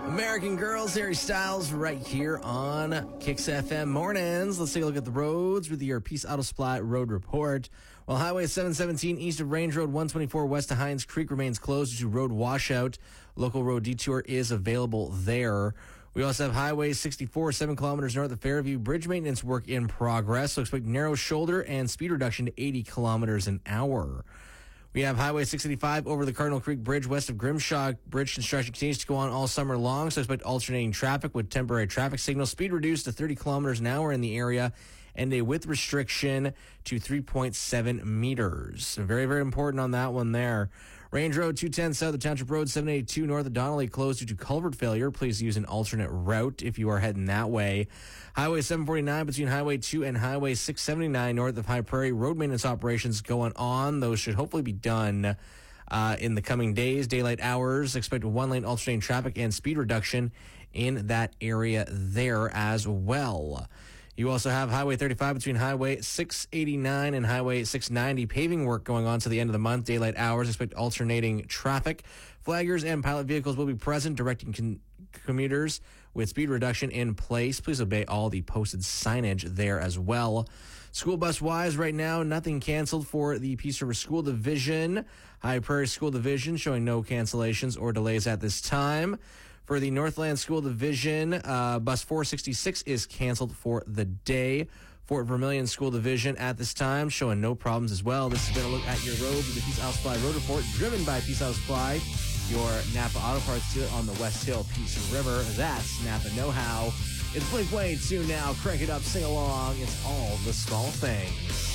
American Girls, Harry Styles, right here on Kicks FM Mornings. Let's take a look at the roads with your Peace Auto Supply Road Report. Well, Highway 717 east of Range Road 124 west of Hines Creek remains closed due to road washout. Local road detour is available there. We also have Highway 64, 7 kilometers north of Fairview. Bridge maintenance work in progress, so expect narrow shoulder and speed reduction to 80 kilometers an hour. We have Highway 685 over the Cardinal Creek Bridge west of Grimshaw. Bridge construction continues to go on all summer long, so expect alternating traffic with temporary traffic signals. Speed reduced to 30 kilometers an hour in the area, and a width restriction to 3.7 meters. Very, very important on that one there. Range Road 210 south of Township Road 782 north of Donnelly closed due to culvert failure. Please use an alternate route if you are heading that way. Highway 749 between Highway 2 and Highway 679 north of High Prairie. Road maintenance operations going on. Those should hopefully be done in the coming days. Daylight hours, expect one-lane alternating traffic and speed reduction in that area there as well. You also have Highway 35 between Highway 689 and Highway 690. Paving work going on to the end of the month. Daylight hours, expect alternating traffic. Flaggers and pilot vehicles will be present, directing commuters with speed reduction in place. Please obey all the posted signage there as well. School bus-wise, right now, nothing canceled for the Peace River School Division. High Prairie School Division showing no cancellations or delays at this time. For the Northland School Division, bus 466 is canceled for the day. Fort Vermilion School Division at this time showing no problems as well. This has been a look at your road with the Peace Auto Supply Road Report, driven by Peace Auto Supply, your Napa Auto Parts dealer on the West Hill Peace River. That's Napa Know-How. It's Blink-182 now. Crank it up, sing along. It's all the small things.